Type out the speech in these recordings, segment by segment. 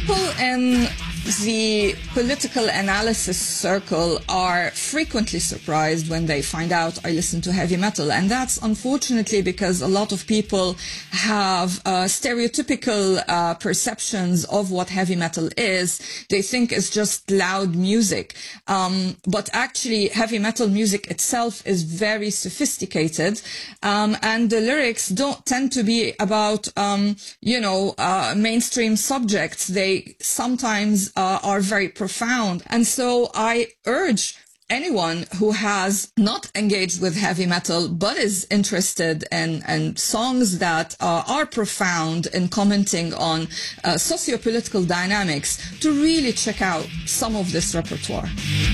People in the political analysis circle are frequently surprised when they find out I listen to heavy metal. And that's unfortunately because a lot of people have stereotypical perceptions of what heavy metal is. They think it's just loud music. But actually, heavy metal music itself is very sophisticated. And the lyrics don't tend to be about, mainstream subjects. They sometimes are very profound. And so I urge anyone who has not engaged with heavy metal but is interested in songs that are profound in commenting on socio-political dynamics to really check out some of this repertoire.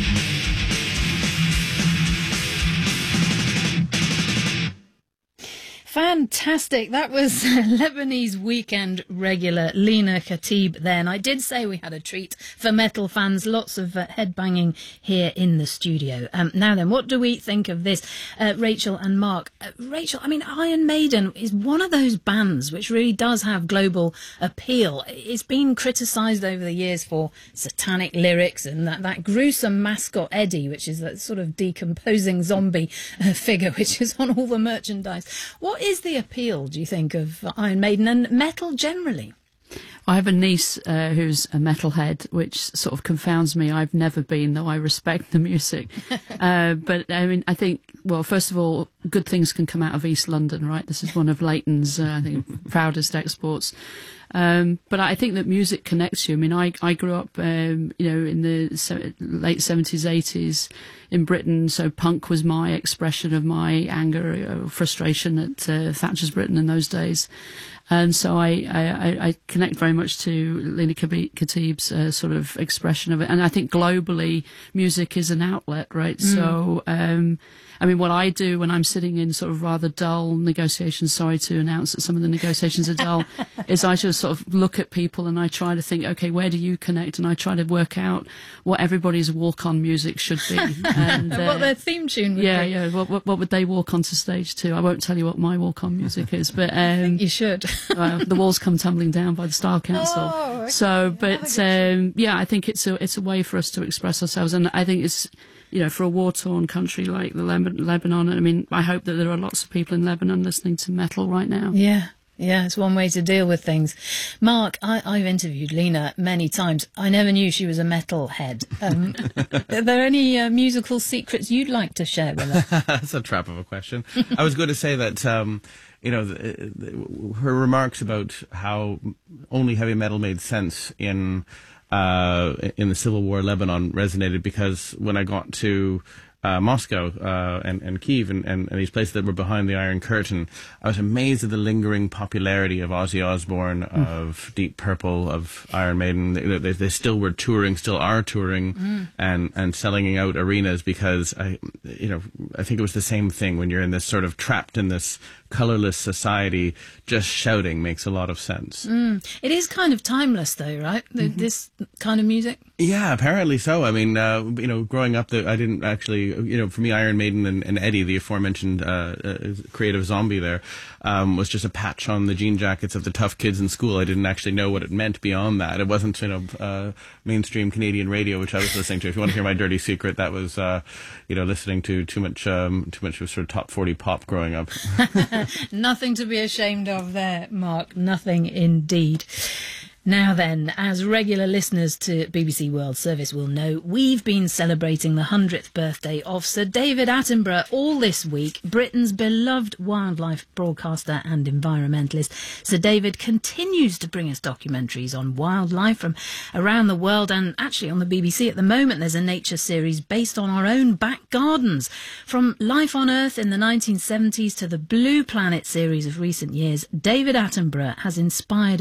Fantastic. That was Lebanese weekend regular Lina Khatib there. And I did say we had a treat for metal fans. Lots of headbanging here in the studio. Now then, what do we think of this? Rachel and Mark. Rachel, I mean, Iron Maiden is one of those bands which really does have global appeal. It's been criticised over the years for satanic lyrics and that gruesome mascot Eddie, which is that sort of decomposing zombie figure which is on all the merchandise. What is the appeal, do you think, of Iron Maiden and metal generally? I have a niece who's a metalhead, which sort of confounds me. I've never been, though I respect the music. But I mean, I think, well, first of all, good things can come out of East London, right? This is one of Leighton's, I think, proudest exports. But I think that music connects you. I mean, I grew up, in the late 70s, 80s in Britain. So punk was my expression of my anger, frustration at Thatcher's Britain in those days. And so I connect very much to Lina Khatib's sort of expression of it. And I think globally, music is an outlet, right? So, I mean, what I do when I'm sitting in sort of rather dull negotiations, sorry to announce that some of the negotiations are dull, is I just sort of look at people and I try to think, okay, where do you connect? And I try to work out what everybody's walk-on music should be. And, what their theme tune would be. Yeah. What would they walk onto stage to? I won't tell you what my walk-on music is, but I think you should. The Walls Come Tumbling Down by the Style Council. Oh, okay. So, but I think it's a way for us to express ourselves, and I think it's, for a war-torn country like the Lebanon. I mean, I hope that there are lots of people in Lebanon listening to metal right now. Yeah, it's one way to deal with things. Mark, I've interviewed Lina many times. I never knew she was a metalhead. Are there any musical secrets you'd like to share with us? That's a trap of a question. I was going to say that, her remarks about how only heavy metal made sense in the Civil War Lebanon resonated because when I got to Moscow and Kiev and these places that were behind the Iron Curtain, I was amazed at the lingering popularity of Ozzy Osbourne, of Deep Purple, of Iron Maiden. They still were touring, still are touring, and selling out arenas because I think it was the same thing when you're in this sort of trapped in this colourless society. Just shouting makes a lot of sense. It is kind of timeless, though, right? This kind of music. Yeah, apparently so. I mean, growing up, I didn't actually, for me, Iron Maiden and Eddie, the aforementioned creative zombie there, was just a patch on the jean jackets of the tough kids in school. I didn't actually know what it meant beyond that. It wasn't, mainstream Canadian radio, which I was listening to. If you want to hear my dirty secret, that was, listening to too much of sort of top 40 pop growing up. Nothing to be ashamed of there, Mark. Nothing indeed. Now then, as regular listeners to BBC World Service will know, we've been celebrating the 100th birthday of Sir David Attenborough all this week, Britain's beloved wildlife broadcaster and environmentalist. Sir David continues to bring us documentaries on wildlife from around the world, and actually on the BBC at the moment there's a nature series based on our own back gardens. From Life on Earth in the 1970s to the Blue Planet series of recent years, David Attenborough has inspired